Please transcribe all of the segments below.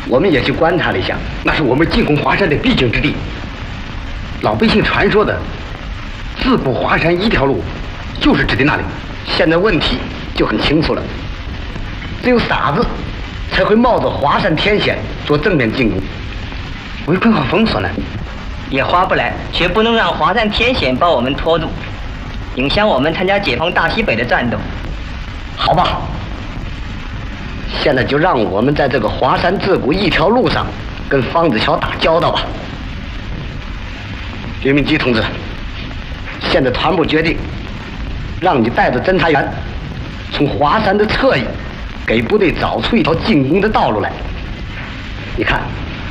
我们也去观察了一下，那是我们进攻华山的必经之地。老百姓传说的自古华山一条路，就是指的那里。现在问题就很清楚了，只有傻子才会冒着华山天险做正面进攻，围困和封锁呢， 也划不来，绝不能让华山天险把我们拖住，影响我们参加解放大西北的战斗。 好吧，现在就让我们在这个华山自古一条路上跟方子桥打交道吧。刘明基同志，现在团部决定让你带着侦察员从华山的侧翼给部队找出一条进攻的道路来。你看，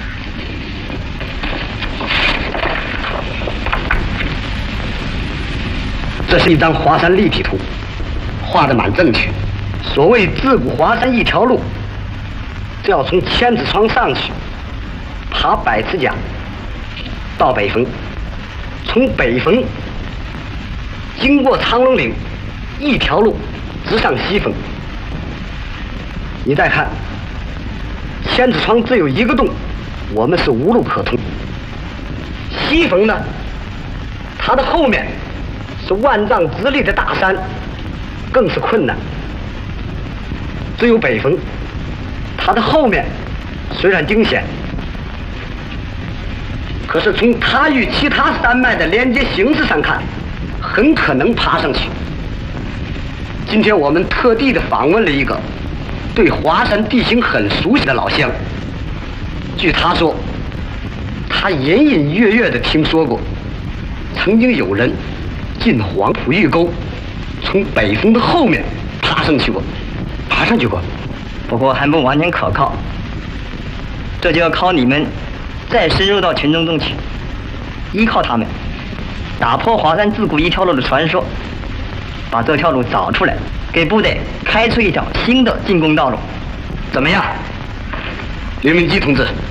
这是一张华山立体图，画得蛮正确。所谓自古华山一条路，这要从千子窗上去，爬百尺甲到北峰，从北峰经过长龙岭，一条路直上西峰。你再看，千子窗只有一个洞，我们是无路可通。西峰呢，它的后面是万丈直立的大山，更是困难。只有北峰，它的后面虽然惊险，可是从它与其他山脉的连接形势上看，很可能爬上去。今天我们特地的访问了一个对华山地形很熟悉的老乡，据他说，他隐隐约约的听说过，曾经有人进黄埔峪沟，从北峰的后面爬上去过。爬上去过， 不过还不完全可靠，这就要靠你们再深入到群众中去，依靠他们打破华山自古一条路的传说，把这条路找出来，给部队开出一条新的进攻道路，怎么样？ 刘明基同志，